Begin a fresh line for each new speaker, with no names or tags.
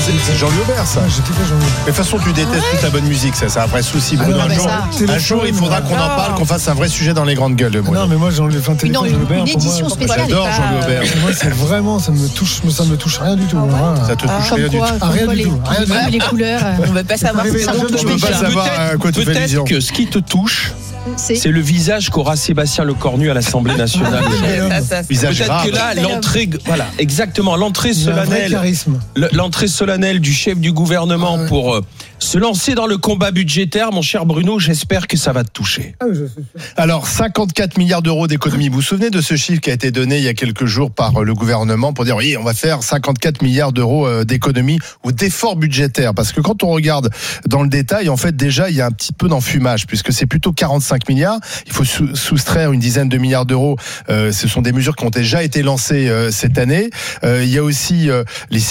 C'est Jean-Louis Aubert, ça.
J'ai kiffé Jean-Louis.
Mais de toute façon, tu détestes toute ta bonne musique, ça. C'est un vrai souci, Bruno. Un jour, il faudra qu'on en parle, qu'on fasse un vrai sujet dans les grandes gueules, Bruno.
Non, mais moi, Jean-Louis Aubert.
Une édition spéciale.
J'adore Jean-Louis Aubert.
Moi, c'est vraiment, ça me touche rien du tout.
Ça te touche rien du tout.
Rien du tout.
Les couleurs. On va pas savoir si ça
Je veux pas savoir à quoi tu fais allusion.
Peut-être que ce qui te touche, c'est le visage qu'aura Sébastien Lecornu à l'Assemblée nationale.
Visage
Peut-être
grave.
que là, l'entrée, voilà, exactement, l'entrée solennelle du chef du gouvernement pour se lancer dans le combat budgétaire, mon cher Bruno, j'espère que ça va te toucher.
Alors, 54 milliards d'euros d'économie. Vous vous souvenez de ce chiffre qui a été donné il y a quelques jours par le gouvernement pour dire, oui, on va faire 54 milliards d'euros d'économie ou d'efforts budgétaires. Parce que quand on regarde dans le détail, en fait, déjà, il y a un petit peu d'enfumage, puisque c'est plutôt 45 milliards. Il faut soustraire une dizaine de milliards d'euros. Ce sont des mesures qui ont déjà été lancées cette année. Il y a aussi les